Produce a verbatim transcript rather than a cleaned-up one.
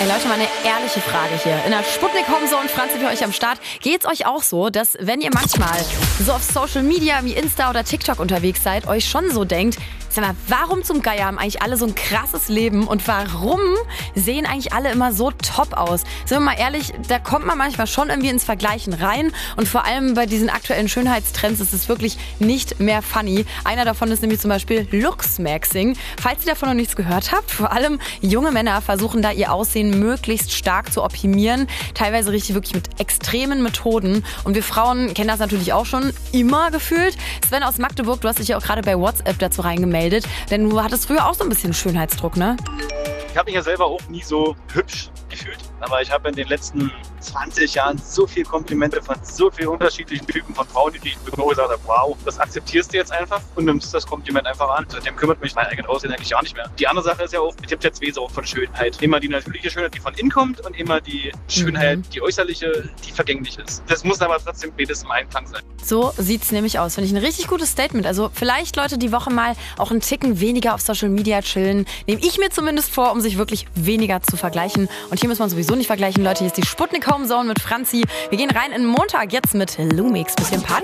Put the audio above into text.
Hey Leute, mal eine ehrliche Frage hier. In der Sputnik Homezone, Franzi für euch am Start. Geht's euch auch so, dass wenn ihr manchmal so auf Social Media wie Insta oder TikTok unterwegs seid, euch schon so denkt, sag mal, warum zum Geier haben eigentlich alle so ein krasses Leben und warum sehen eigentlich alle immer so top aus? Sind wir mal ehrlich, da kommt man manchmal schon irgendwie ins Vergleichen rein und vor allem bei diesen aktuellen Schönheitstrends ist es wirklich nicht mehr funny. Einer davon ist nämlich zum Beispiel Looksmaxing. Falls ihr davon noch nichts gehört habt, vor allem junge Männer versuchen da ihr Aussehen möglichst stark zu optimieren, teilweise richtig wirklich mit extremen Methoden und wir Frauen kennen das natürlich auch schon immer gefühlt. Sven aus Magdeburg, du hast dich ja auch gerade bei WhatsApp dazu reingemeldet. Denn du hattest früher auch so ein bisschen Schönheitsdruck, ne? Ich habe mich ja selber auch nie so hübsch gefühlt. Aber ich habe in den letzten zwanzig Jahren so viele Komplimente von so vielen unterschiedlichen Typen von Frauen, die ich bekomme, gesagt habe, wow, das akzeptierst du jetzt einfach und nimmst das Kompliment einfach an. Seitdem kümmert mich mein eigenes Aussehen eigentlich gar nicht mehr. Die andere Sache ist ja auch, ich habe ja zwei Sorten von Schönheit. Immer die natürliche Schönheit, die von innen kommt und immer die Schönheit, mhm. die äußerliche, die vergänglich ist. Das muss aber trotzdem beides im Einklang sein. So sieht's nämlich aus. Finde ich ein richtig gutes Statement. Also vielleicht Leute die Woche mal auch einen Ticken weniger auf Social Media chillen. Nehme ich mir zumindest vor, um sich wirklich weniger zu vergleichen. Und hier muss man sowieso nicht vergleichen, Leute. Hier ist die Sputnik Homezone mit Franzi. Wir gehen rein in den Montag jetzt mit Lumix. Bisschen Party.